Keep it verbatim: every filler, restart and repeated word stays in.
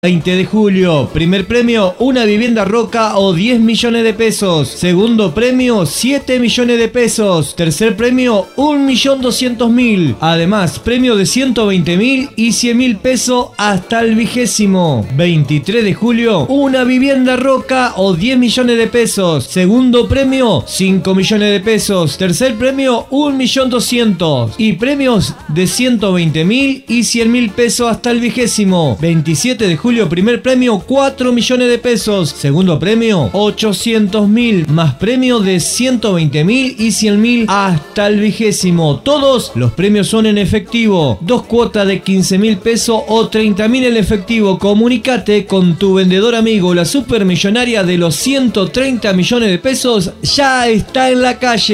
veinte de julio, primer premio, una vivienda Roca o diez millones de pesos. Segundo premio, siete millones de pesos. Tercer premio, un millón doscientos mil. Además, premio de ciento veinte mil y cien mil pesos hasta el vigésimo. veintitrés de julio, una vivienda Roca o diez millones de pesos. Segundo premio, cinco millones de pesos. Tercer premio, un millón doscientos. Y premios de ciento veinte mil y cien mil pesos hasta el vigésimo. veintisiete de julio, primer premio, cuatro millones de pesos. Segundo premio, ochocientos mil. Más premio de ciento veinte mil y cien mil hasta el vigésimo. Todos los premios son en efectivo. Dos cuotas de quince mil pesos o treinta mil en efectivo. Comunícate con tu vendedor amigo. La supermillonaria de los ciento treinta millones de pesos ya está en la calle.